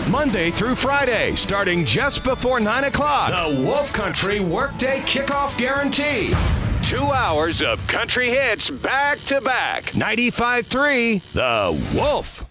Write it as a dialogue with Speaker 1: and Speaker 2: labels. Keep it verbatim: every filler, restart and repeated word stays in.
Speaker 1: Monday through Friday, starting just before nine o'clock. The Wolf Country Workday Kickoff Guarantee. Two hours of country hits back to back. ninety-five point three The Wolf.